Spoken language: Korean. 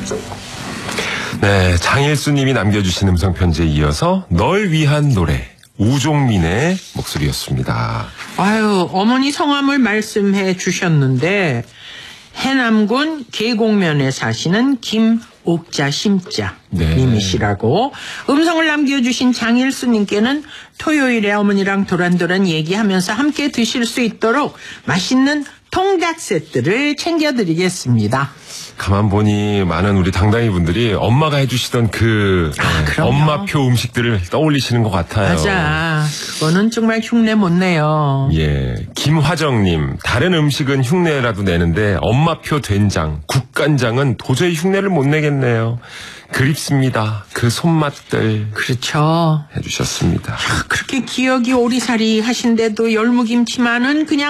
네, 장일수님이 남겨주신 음성편지에 이어서 널 위한 노래 우종민의 목소리였습니다. 아유, 어머니 성함을 말씀해 주셨는데 해남군 계곡면에 사시는 김옥자 심자 님이시라고 음성을 남겨주신 장일수님께는 토요일에 어머니랑 도란도란 얘기하면서 함께 드실 수 있도록 맛있는 통닭 세트를 챙겨드리겠습니다. 가만 보니 많은 우리 당당히 분들이 엄마가 해주시던 엄마표 음식들을 떠올리시는 것 같아요. 맞아. 그거는 정말 흉내 못 내요. 예, 김화정님, 다른 음식은 흉내라도 내는데 엄마표 된장, 국간장은 도저히 흉내를 못 내겠네요. 그립습니다. 그 손맛들. 그렇죠. 해주셨습니다. 그렇게 기억이 오리사리 하신데도 열무김치만은 그냥